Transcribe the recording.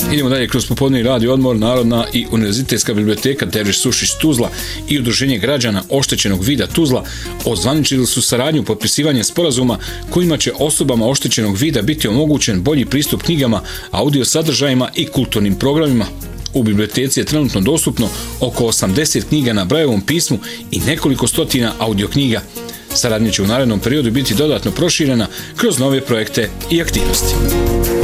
Idemo dalje kroz popodnevni radio odmor. Narodna i univerzitetska biblioteka Derviš Sušić Tuzla i Udruženje građana oštećenog vida Tuzla ozvaničili su saradnju potpisivanja sporazuma kojima će osobama oštećenog vida biti omogućen bolji pristup knjigama, audio sadržajima i kulturnim programima. U biblioteci je trenutno dostupno oko 80 knjiga na Brajevom pismu i nekoliko stotina audio knjiga. Saradnja će u narednom periodu biti dodatno proširena kroz nove projekte i aktivnosti.